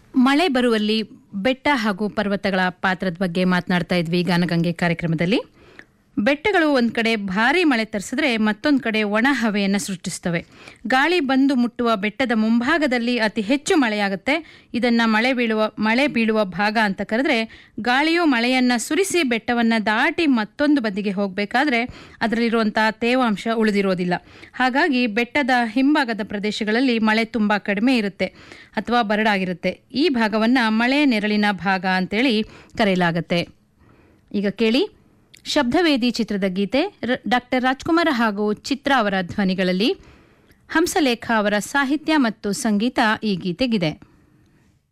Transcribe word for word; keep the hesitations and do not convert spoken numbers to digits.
ಮಳೆ ಬರುವಲ್ಲಿ ಬೆಟ್ಟ ಹಾಗೂ ಪರ್ವತಗಳ ಪಾತ್ರದ ಬಗ್ಗೆ ಮಾತನಾಡ್ತಾ ಇದ್ವಿ ಗಾನಗಂಗೆ ಕಾರ್ಯಕ್ರಮದಲ್ಲಿ. ಬೆಟ್ಟಗಳು ಒಂದು ಕಡೆ ಭಾರೀ ಮಳೆ ತರಿಸಿದ್ರೆ ಮತ್ತೊಂದು ಕಡೆ ಒಣ ಹವೆಯನ್ನು ಸೃಷ್ಟಿಸ್ತವೆ. ಗಾಳಿ ಬಂದು ಮುಟ್ಟುವ ಬೆಟ್ಟದ ಮುಂಭಾಗದಲ್ಲಿ ಅತಿ ಹೆಚ್ಚು ಮಳೆಯಾಗುತ್ತೆ. ಇದನ್ನು ಮಳೆ ಬೀಳುವ ಮಳೆ ಬೀಳುವ ಭಾಗ ಅಂತ ಕರೆದ್ರೆ, ಗಾಳಿಯು ಮಳೆಯನ್ನು ಸುರಿಸಿ ಬೆಟ್ಟವನ್ನು ದಾಟಿ ಮತ್ತೊಂದು ಬದಿಗೆ ಹೋಗಬೇಕಾದ್ರೆ ಅದರಲ್ಲಿರುವಂತಹ ತೇವಾಂಶ ಉಳಿದಿರೋದಿಲ್ಲ. ಹಾಗಾಗಿ ಬೆಟ್ಟದ ಹಿಂಭಾಗದ ಪ್ರದೇಶಗಳಲ್ಲಿ ಮಳೆ ತುಂಬ ಕಡಿಮೆ ಇರುತ್ತೆ ಅಥವಾ ಬರಡಾಗಿರುತ್ತೆ. ಈ ಭಾಗವನ್ನು ಮಳೆ ನೆರಳಿನ ಭಾಗ ಅಂತೇಳಿ ಕರೆಯಲಾಗುತ್ತೆ. ಈಗ ಕೇಳಿ ಶಬ್ದವೇದಿ ಚಿತ್ರದ ಗೀತೆ. ಡಾಕ್ಟರ್ ರಾಜ್ಕುಮಾರ್ ಹಾಗೂ ಚಿತ್ರ ಅವರ ಧ್ವನಿಗಳಲ್ಲಿ, ಹಂಸಲೇಖ ಅವರ ಸಾಹಿತ್ಯ ಮತ್ತು ಸಂಗೀತ ಈ ಗೀತೆಗಿದೆ.